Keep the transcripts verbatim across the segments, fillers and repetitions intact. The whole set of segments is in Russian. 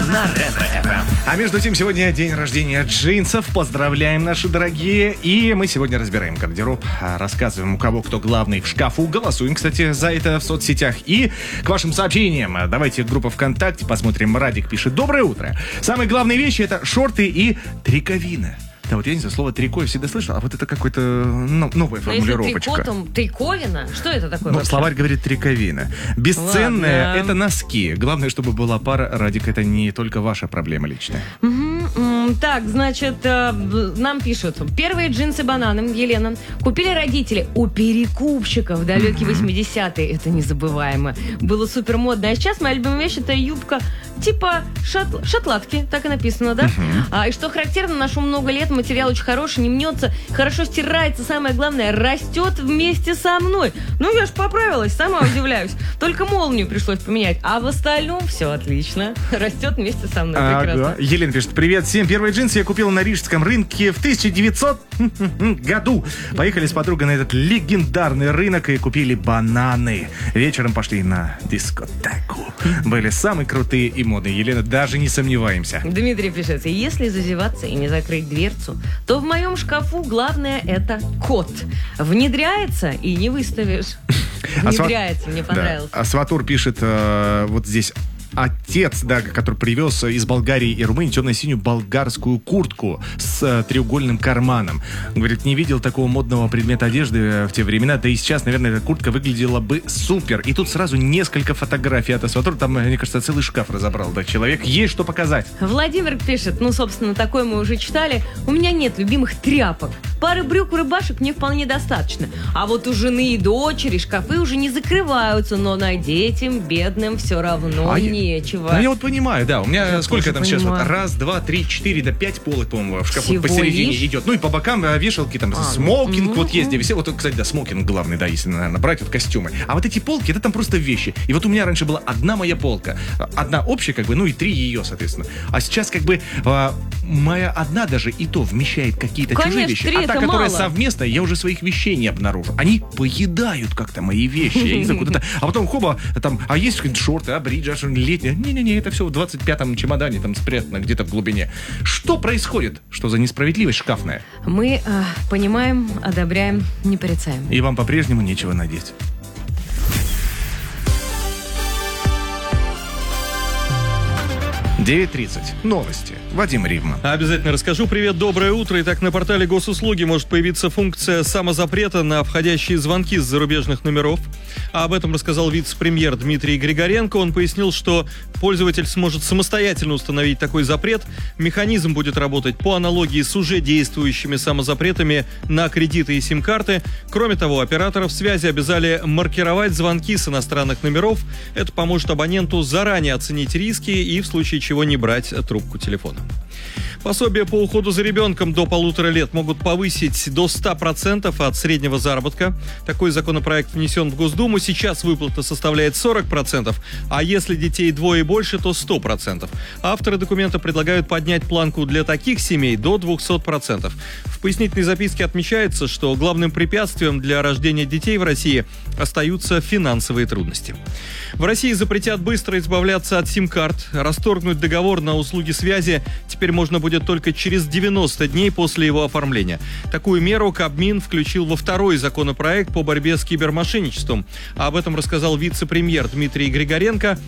на Ретро-эф эм. А между тем, сегодня день рождения джинсов. Поздравляем, наши дорогие. И мы сегодня разбираем гардероб, рассказываем, у кого кто главный в шкафу. Голосуем, кстати, за это в соцсетях. И к вашим сообщениям. Давайте группа ВКонтакте посмотрим. Радик пишет: доброе утро. Самые главные вещи — это шорты и триковина. Да, вот я не знаю, слово трико я всегда слышал, а вот это какая-то ну, новая формулировочка. Если трико, то триковина? Что это такое? Ну, вообще? Словарь говорит триковина. Бесценная — это носки. Главное, чтобы была пара. Радик, это не только ваша проблема личная. Угу. Так, значит, э, нам пишут. Первые джинсы бананы, Елена, купили родители у перекупщиков в далекие восьмидесятые. Это незабываемо. Было супер модно. А сейчас моя любимая вещь — это юбка типа шот... шотландки. Так и написано, да? Uh-huh. А, и что характерно, ношу много лет, материал очень хороший, не мнется, хорошо стирается, самое главное, растет вместе со мной. Ну, я ж поправилась, сама удивляюсь. Только молнию пришлось поменять. А в остальном все отлично. Растет вместе со мной. Прекрасно. Ага. Елена пишет: привет всем. Первые джинсы я купила на Рижском рынке в тысяча девятисотом году. Поехали с подругой на этот легендарный рынок и купили бананы. Вечером пошли на дискотеку. Были самые крутые и модные. Елена, даже не сомневаемся. Дмитрий пишет: если зазеваться и не закрыть дверцу, то в моем шкафу главное — это кот. Внедряется и не выставишь. Внедряется, мне понравилось. А Сватур пишет э, вот здесь: отец, да, который привез из Болгарии и Румынии темно-синюю болгарскую куртку с э, треугольным карманом. Говорит, не видел такого модного предмета одежды э, в те времена. Да и сейчас, наверное, эта куртка выглядела бы супер. И тут сразу несколько фотографий от Сватура. Там, мне кажется, целый шкаф разобрал. Да, человек, есть что показать. Владимир пишет: ну, собственно, такое мы уже читали. У меня нет любимых тряпок. Пары брюк, рубашек мне вполне достаточно. А вот у жены и дочери шкафы уже не закрываются, но надеть им, бедным, все равно а нечего. Ну, я вот понимаю, да. У меня я сколько там сейчас? Вот, понимаю. раз, два, три, четыре, до пять полок, по-моему, в шкафу Всего посередине лишь? идет. Ну и по бокам вешалки, там, А, смокинг, ну, вот ну, есть где ну. висел. Вот, кстати, да, смокинг главный, да, если, наверное, брать вот костюмы. А вот эти полки, это там просто вещи. И вот у меня раньше была одна моя полка. Одна общая, как бы, ну и три ее, соответственно. А сейчас, как бы, а, моя одна даже и то вмещает какие-то Конечно, чужие вещи. три А та, это которая мало. совместная, я уже своих вещей не обнаружу. Они поедают как-то мои вещи. Я не знаю, куда-то. А потом, хоба, там, а есть какие-то шорты, а бриджи, а что-нибудь летнее. Не-не-не, это все в двадцать пятом чемодане, там спрятано где-то в глубине. Что происходит? Что за несправедливость шкафная? Мы э, понимаем, одобряем, не порицаем. И вам по-прежнему нечего надеть. девять тридцать. Новости. Вадим Ривман. Обязательно расскажу. Привет, доброе утро. Итак, на портале госуслуги может появиться функция самозапрета на входящие звонки с зарубежных номеров. А об этом рассказал вице-премьер Дмитрий Григоренко. Он пояснил, что пользователь сможет самостоятельно установить такой запрет. Механизм будет работать по аналогии с уже действующими самозапретами на кредиты и сим-карты. Кроме того, операторов связи обязали маркировать звонки с иностранных номеров. Это поможет абоненту заранее оценить риски и в случае чего не брать трубку телефона. Пособие по уходу за ребенком до полутора лет могут повысить до ста процентов от среднего заработка. Такой законопроект внесен в Госдуму. Сейчас выплата составляет сорок процентов, а если детей двое и больше, то сто процентов. Авторы документа предлагают поднять планку для таких семей до двухсот процентов. В пояснительной записке отмечается, что главным препятствием для рождения детей в России остаются финансовые трудности. В России запретят быстро избавляться от сим-карт. Расторгнуть договор на услуги связи теперь можно будет только через девяносто дней после его оформления. Такую меру Кабмин включил во второй законопроект по борьбе с кибермошенничеством. Об этом рассказал вице-премьер Дмитрий Григоренко.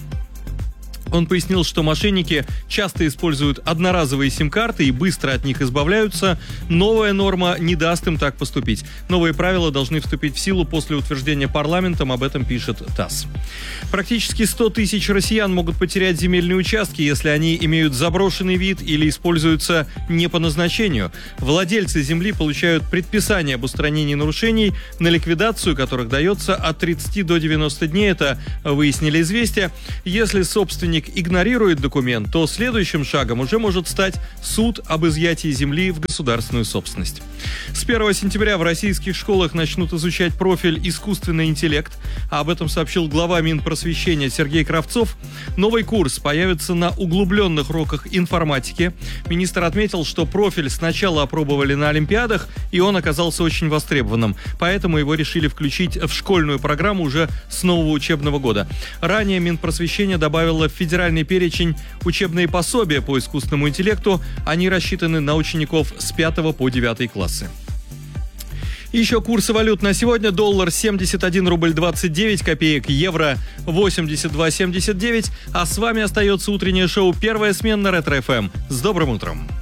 Он пояснил, что мошенники часто используют одноразовые сим-карты и быстро от них избавляются. Новая норма не даст им так поступить. Новые правила должны вступить в силу после утверждения парламентом, об этом пишет ТАСС. Практически сто тысяч россиян могут потерять земельные участки, если они имеют заброшенный вид или используются не по назначению. Владельцы земли получают предписание об устранении нарушений, на ликвидацию которых дается от тридцати до девяноста дней. Это выяснили «Известия». Если собственник игнорирует документ, то следующим шагом уже может стать суд об изъятии земли в государственную собственность. С первого сентября в российских школах начнут изучать профиль «Искусственный интеллект». Об этом сообщил глава Минпросвещения Сергей Кравцов. Новый курс появится на углубленных уроках информатики. Министр отметил, что профиль сначала опробовали на олимпиадах, и он оказался очень востребованным. Поэтому его решили включить в школьную программу уже с нового учебного года. Ранее Минпросвещение добавило в федеральную федеральный перечень учебные пособия по искусственному интеллекту. Они рассчитаны на учеников с пятого по девятый классы. Еще курсы валют на сегодня. Доллар семьдесят один рубль двадцать девять копеек, евро восемьдесят два семьдесят девять. А с вами остается утреннее шоу «Первая смена» на Ретро-эф эм. С добрым утром!